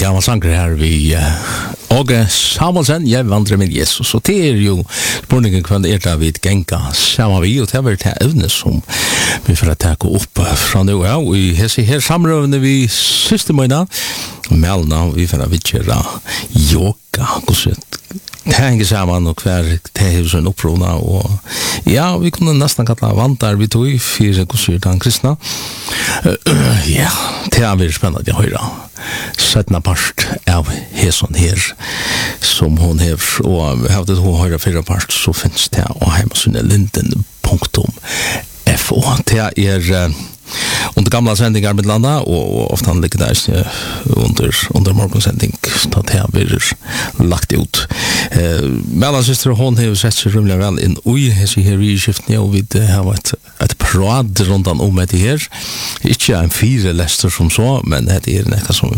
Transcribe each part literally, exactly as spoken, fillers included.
gammal sanger här vi Åge Samuelsen, jag vandrar med Jesus. Och det är ju spurningen kvann är där vid genka samma vi och det var det evne som vi får att ta upp från nu. Ja, vi har här samrövande vi systemöjna melna vi får att vidgöra yoga. Det hänger samman och kvar det är en upprona och ja, vi kunde nästan kalla vantar vi tog i fyra kurser kristna. Ja, det är väldigt spännande att höra. Sättna part av Heson här som hon har och jag hade hon höra fyra part så finns det och hemsidan linden punkt f o. Det är under gamla sändningar med landa och ofta ligger där under under morgonsändning så det har blivit lagt ut. Eh mellan syster hon har sett sig rumliga väl in oj här här i skiften och vi har varit ett prad runt om med det här. Inte en fyra läster som så men det är något som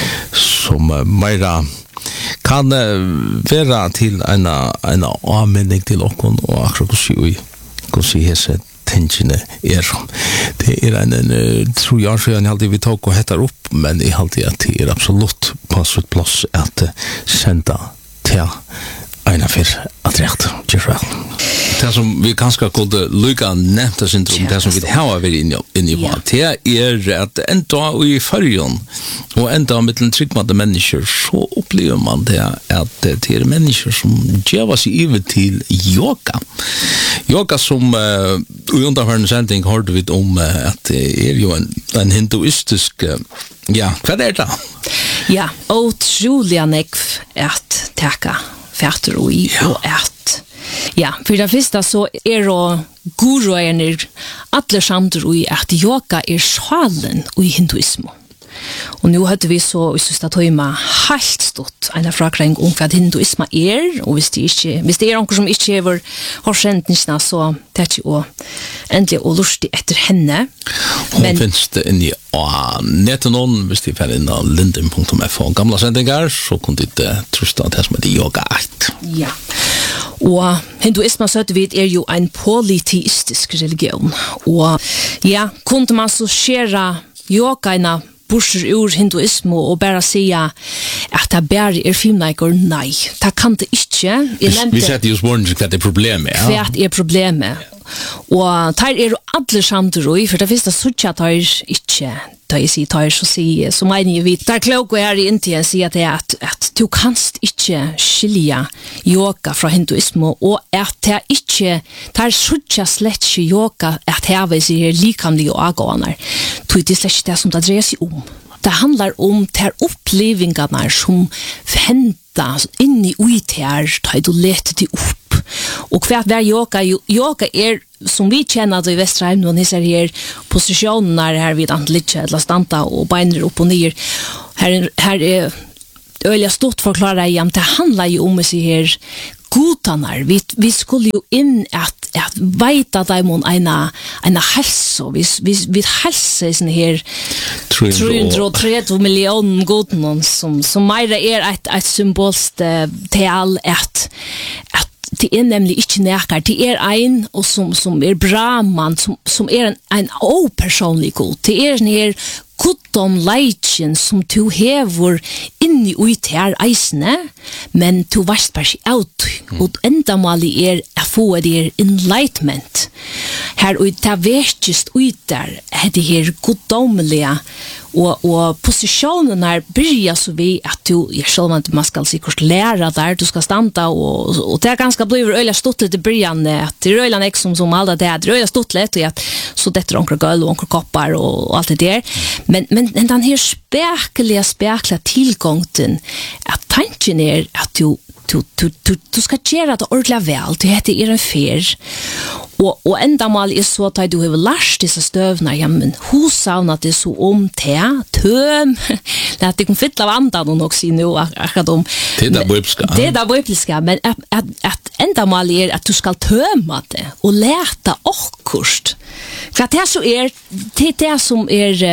som mera kan vara till en en användning till och och akkurat så vi kan se här tensione är det är en, en tror jag så jag alltid vi tar och hettar upp men i alltid att det är absolut på sitt plats att sända till en affär att rätt just det som vi kanske kunde lycka nämnda syndrom det som vi har varit inne in i vad det är att ända i förjon och ända med en tryggmade människor så upplever man det att det är människor som ger sig över till yoga yoga som uh, under hörn sändning hörde vi om uh, att det är ju en, en hinduistisk uh, ja, vad är det? Ja, otroliga nekv att täcka färter och i och att ja, för det första så är det guruer alla samtidigt i att yoga är sjalen i hinduism. Och nu hade vi så i sista tajma helt stort en frågning om vad hinduism är och visst det inte visst det är något som inte över har sentensna så det är ju äntligen och lustigt efter henne men finns det in i netenon visst det är inne linden punkt f och gamla sändningar så kunde det trusta det som det yoga art. Ja. Och hinduism så att vi är ju en polyteistisk religion och ja kunde man så skera yogaina bursar ur hinduism och bara säga att det bara är filmläkor, nej. Det kan det inte. Vi sätter just morgon att det är problemet. Ja. Vad är problemet? Och tar är alla samtidigt, för det första så att tar inte tar jag sig tar så se så menar jag vet där klokt är det inte att säga det att att du kanst inte skilja yoga från hinduism och att det inte tar så slett yoga att ha sig likamliga avgångar. Du det slett det som det dreier sig om. Det handlar om ter upplevelserna som händer in i uter tar du lätt det upp. Och för att vara yoga yoga är som vi känner det i Västerheim och ni ser här positionerna här vid antliga eller stanta och beiner upp och ner. Här här är öliga stort förklara igen det handlar ju om sig här godanar. Vi vi skulle ju in att att veta dem ena ena hälsa vi vi vi hälsa är sån här trehundratrettio miljoner godnon som som mer är ett ett symbolst tal att att det är nämligen inte närkar, det är en och som, som är bra man, som, som är en, en opersonlig god. Det är den här gudom leitjen som du hever inni ut her eisne, men du varst bare ikke out. Mm. Og enda målet er å få det enlightenment. Her og det verkest ut der, er det her gudomlige, og, og posisjonen her byrja så vi at du, jeg selv om man skal sikkert lære der, du skal standa, og, og det er ganske blivet øyla stuttlet i byrjan, at det er øyla nek som som alle det, det er øyla stuttlet, og at så dette er onker gøl og onker koppar og, og alt det der. Men, men, men den her spekeliga, spekeliga tillgången, at tanken er at du Du, du, du, du skal gjøre det ordentlig vel, du heter er en fer. Og, og enda mal er så at du har lært disse støvene hjemme, hun savner det så om te, tøm, det er ikke fylt av andan og nok sier nå akkurat om. Det er det bøypliska. Det er det bøypliska, men at, at, at enda mal er at du skal tøme det, og lete akkurst. For det så er, det er det som er,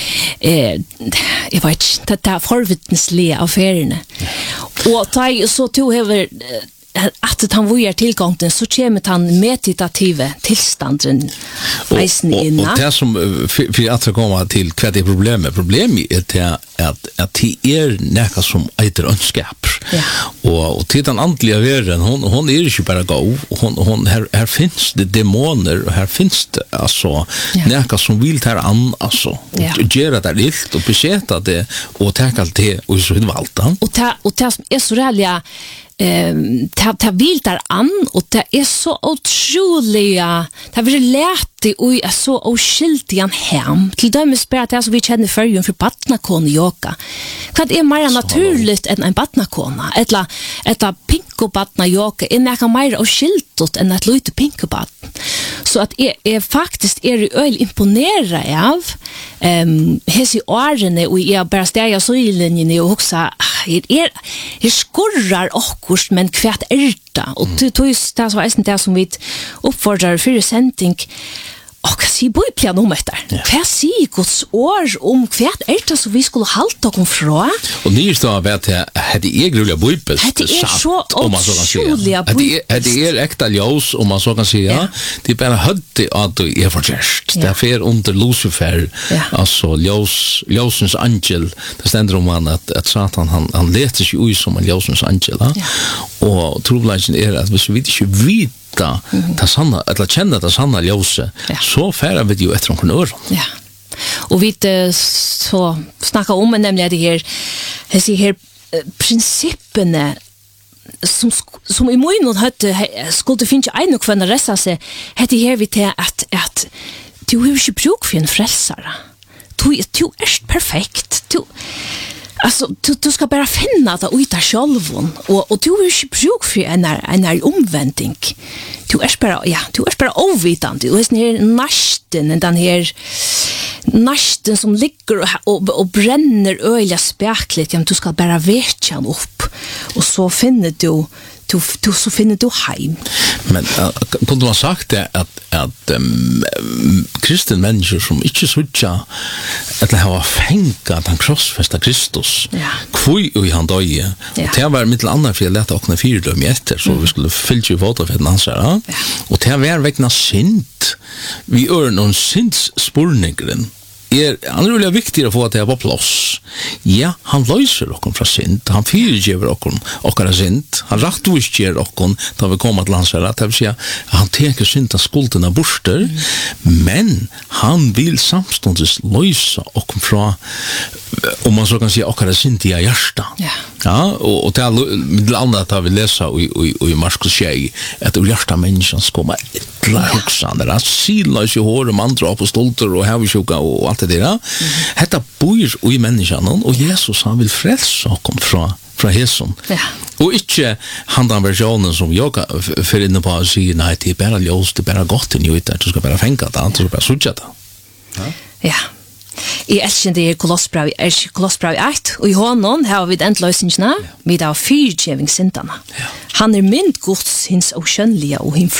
eh, jeg vet ikke, det er forvittneslige affærene. Og da så to hever att han vågar tillgången så kommer han meditative tillstanden eisen inna. Och det som för att komma till vad det problemet problemet är det att att det är näka som heter önskap. Ja. Och och till den andliga världen hon hon är ju bara gå hon hon här här finns det demoner och här finns det alltså ja. Näka som vill ta an alltså ja. och göra det lilt och besätta det och ta allt det och så vidare valta. Och ta och ta är så rädliga ehm ta ta vill där an och det är så otroliga det vill lärt det och är så oskilt igen hem till dem spelar det så vi känner för ju för patnakon yoga vad är mer naturligt än en patnakona eller ett pinko patna yoga är näka mer oskilt än att lite pinko pat så att är, är faktiskt är det öl imponera av ehm hesi årene och jag bara stäja så i linjen och också är är det skorrar och men kvärt ärta och det tog just det så är det som vi uppfordrar för sending och kan se bibeln om det där. Vad säger Guds ord om kvärt ärta så vi skulle halta och fråga? Och ni står av att det är grulliga bibel. Det är så om man så kan säga. Det är det är äkta ljus om man så kan säga. Det är bara hade att det är förgäst. Det är för under Lucifer alltså ljus ljusens angel. Det ständer om han att att Satan han han letar sig ut som en ljusens angel. Och troligen är att vi inte vet ta ta sanna eller känna ta sanna ljuset så färra vi ju efter någon år. Ja. Och vi så snacka om nämligen det här det ser här principerna som som i mån hade skulle finns en och för resta sig hade här vi till att att du har ju bruk för en frälsare. Du du är perfekt. Du alltså du, du ska bara finna det ut av själven och och du är ju bruk för en en omvändning. Du är bara ja, du är bara ovetande. Du är ner nasten den här nasten som ligger och, och, och bränner öliga spärkligt. Ja, du ska bara väcka den upp och så finner du Du, du så finner du hem. Men uh, kunde man sagt det att att um, kristen människor som inte sådja att ha fängat den krossfästa Kristus. Ja. Kvui i han døye. Ja. Det var mitt andra för att öppna fyra döm efter så mm. vi skulle fylla ju våta för den ansvara. Ja. Och det var vägna synd. Vi är någon synds spårningen. Er annorlunda viktigt att få att det på plats. Ja, han löser oss från synd. Han förger oss och är synd. Han rättvisar oss då vi kommer till landsväg. Det vill säga, han tar synda skulderna borster, mm. men han vill samståndes lösa oss från, om man så kan säga, och är synd i hjärta. Ja. Ja, och, och det är med annat att vi läser i, i, i Marskos tjej att ur hjärta människan ska komma ytla högsan. Det är sidlös i hår och mandra på stolter och hävsjuka och allt det där. Mm. Detta bor i människan och Jesus han vill frälsa oss från från Hesson. Ja. Och inte handan versionen som jag för inne på att säga nej, det är bara ljus, det är bara gott i ut, du ska bara fänga det, du ska bara sudja det. Ja. Ja. I elskende det er Kolossbrev, er Kolossbrev ett, og i honom har vi den løsningene, med av fyrtjevingssintene. Ja. Han er mynd gods hins og skjønlige og hin